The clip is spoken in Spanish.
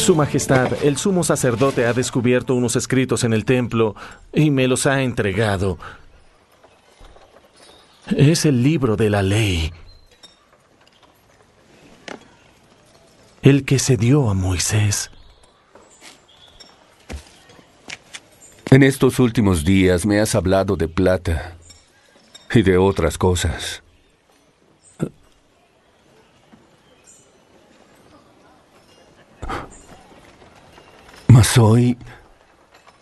Su Majestad, el sumo sacerdote ha descubierto unos escritos en el templo y me los ha entregado. Es el libro de la ley, el que se dio a Moisés. En estos últimos días me has hablado de plata y de otras cosas. Mas hoy